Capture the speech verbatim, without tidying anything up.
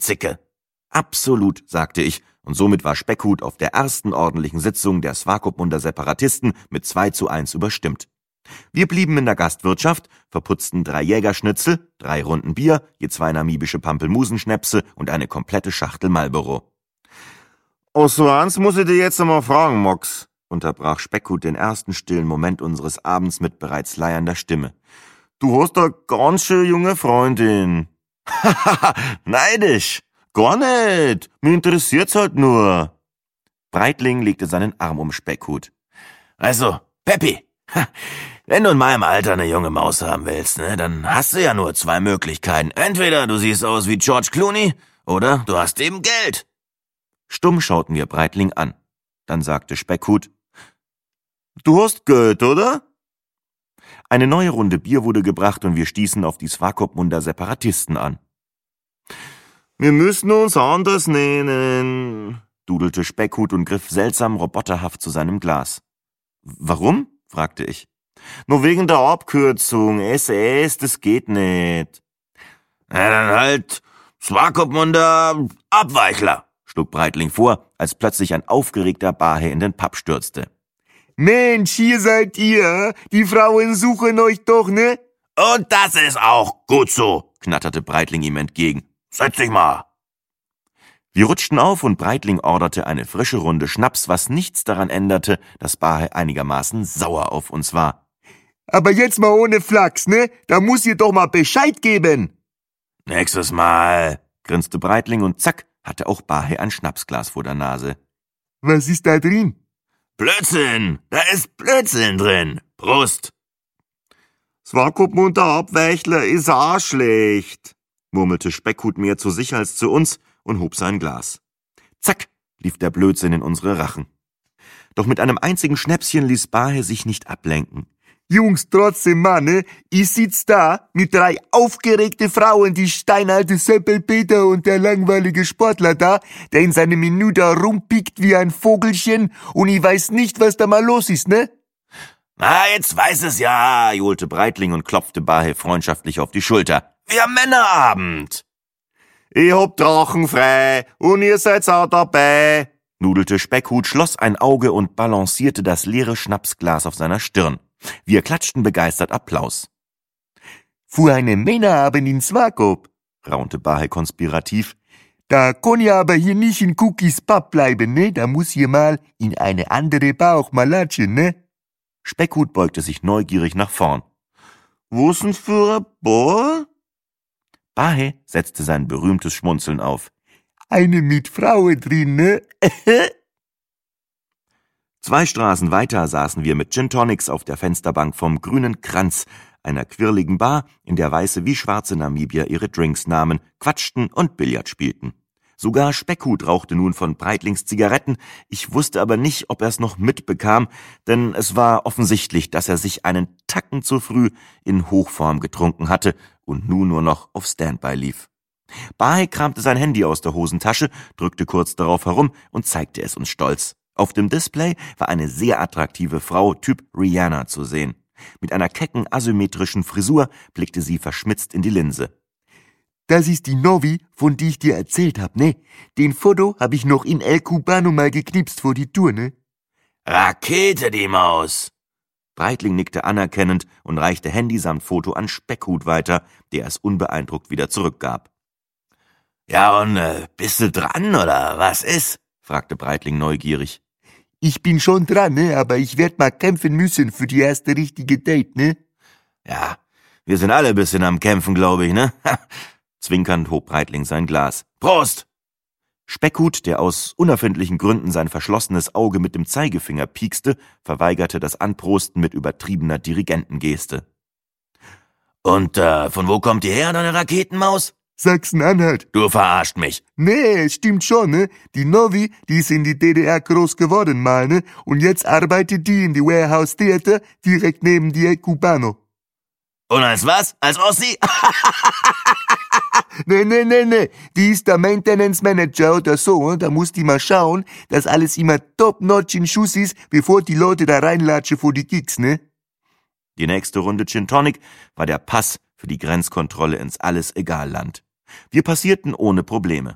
Zicke. Absolut, sagte ich, und somit war Speckhut auf der ersten ordentlichen Sitzung der Swakopmunder Separatisten mit zwei zu eins überstimmt. Wir blieben in der Gastwirtschaft, verputzten drei Jägerschnitzel, drei Runden Bier, je zwei namibische Pampelmusenschnäpse und eine komplette Schachtel Marlboro. »Oh, so eins muss ich dir jetzt einmal fragen, Mox«, unterbrach Speckhut den ersten stillen Moment unseres Abends mit bereits leiernder Stimme. »Du hast da ganz schön junge Freundin.« »Hahaha, neidisch. Gar nicht. Mir interessiert's halt nur.« Breitling legte seinen Arm um Speckhut. »Also, Peppi, wenn du in meinem Alter eine junge Maus haben willst, ne, dann hast du ja nur zwei Möglichkeiten. Entweder du siehst aus wie George Clooney oder du hast eben Geld.« Stumm schauten wir Breitling an. Dann sagte Speckhut, »Du hast Geld, oder?« Eine neue Runde Bier wurde gebracht und wir stießen auf die Swakopmunder Separatisten an. »Wir müssen uns anders nennen«, dudelte Speckhut und griff seltsam roboterhaft zu seinem Glas. »Warum?« fragte ich. »Nur wegen der Abkürzung. S S, das geht nicht.« »Na dann halt Swakopmunder Abweichler«, schlug Breitling vor, als plötzlich ein aufgeregter Bahe in den Pub stürzte. »Mensch, hier seid ihr. Die Frauen suchen euch doch, ne?« »Und das ist auch gut so«, knatterte Breitling ihm entgegen. »Setz dich mal.« Wir rutschten auf und Breitling orderte eine frische Runde Schnaps, was nichts daran änderte, dass Bahe einigermaßen sauer auf uns war. »Aber jetzt mal ohne Flachs, ne? Da muss ihr doch mal Bescheid geben.« »Nächstes Mal«, grinste Breitling und zack, hatte auch Bahe ein Schnapsglas vor der Nase. »Was ist da drin?« »Blödsinn, da ist Blödsinn drin. Prost!« »Swakopmunder Abweichler ist auch schlecht«, murmelte Speckhut mehr zu sich als zu uns und hob sein Glas. Zack, lief der Blödsinn in unsere Rachen. Doch mit einem einzigen Schnäpschen ließ Bahe sich nicht ablenken. »Jungs, trotzdem, Mann, ne? Ich sitz da mit drei aufgeregte Frauen, die steinalte Seppelpeter und der langweilige Sportler da, der in seine Minute rumpickt wie ein Vogelchen und ich weiß nicht, was da mal los ist, ne?« »Na, jetzt weiß es ja«, johlte Breitling und klopfte Bahe freundschaftlich auf die Schulter. »Wir haben Männerabend.« »Ich hab Drachen frei und ihr seid auch dabei«, nudelte Speckhut, schloss ein Auge und balancierte das leere Schnapsglas auf seiner Stirn. Wir klatschten begeistert Applaus. »Für einen Männerabend in Swakop«, raunte Bahe konspirativ. »Da kann ja aber hier nicht in Cookies Pub bleiben, ne? Da muss hier mal in eine andere Bar auch mal latschen, ne?« Speckhut beugte sich neugierig nach vorn. »Was denn für ein Bar?« Bahe setzte sein berühmtes Schmunzeln auf. »Eine mit Frauen drin, ne?« Zwei Straßen weiter saßen wir mit Gin Tonics auf der Fensterbank vom Grünen Kranz, einer quirligen Bar, in der weiße wie schwarze Namibier ihre Drinks nahmen, quatschten und Billard spielten. Sogar Speckhut rauchte nun von Breitlings Zigaretten, ich wusste aber nicht, ob er es noch mitbekam, denn es war offensichtlich, dass er sich einen Tacken zu früh in Hochform getrunken hatte und nun nur noch auf Standby lief. Bahe kramte sein Handy aus der Hosentasche, drückte kurz darauf herum und zeigte es uns stolz. Auf dem Display war eine sehr attraktive Frau, Typ Rihanna, zu sehen. Mit einer kecken, asymmetrischen Frisur blickte sie verschmitzt in die Linse. »Das ist die Novi, von die ich dir erzählt hab, ne? Den Foto hab ich noch in El Cubano mal geknipst vor die Tour, ne?« »Rakete, die Maus!« Breitling nickte anerkennend und reichte Handy samt Foto an Speckhut weiter, der es unbeeindruckt wieder zurückgab. »Ja, und äh, bist du dran, oder was ist?« fragte Breitling neugierig. »Ich bin schon dran, ne? Aber ich werd mal kämpfen müssen für die erste richtige Date, ne?« »Ja, wir sind alle ein bisschen am Kämpfen, glaube ich, ne?« Zwinkernd hob Breitling sein Glas. »Prost!« Speckhut, der aus unerfindlichen Gründen sein verschlossenes Auge mit dem Zeigefinger piekste, verweigerte das Anprosten mit übertriebener Dirigentengeste. »Und äh, von wo kommt ihr her, deine Raketenmaus?« »Sachsen-Anhalt.« »Du verarscht mich.« »Nee, stimmt schon, ne? Die Novi, die ist in die D D R groß geworden mal, ne? Und jetzt arbeitet die in die Warehouse Theater direkt neben die El Cubano.« »Und als was? Als Ossi?« Nee, nee, nee, nee. Die ist der Maintenance Manager oder so, ne? Da muss die mal schauen, dass alles immer top-notch in Schuss ist, bevor die Leute da reinlatschen vor die Gigs, ne? Die nächste Runde Gin Tonic war der Pass für die Grenzkontrolle ins Alles-Egal-Land. Wir passierten ohne Probleme.